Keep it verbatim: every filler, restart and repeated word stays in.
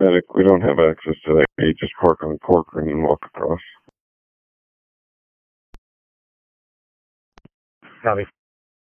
Attic. We don't have access to that gate. Just park on Corcoran and walk across. Copy.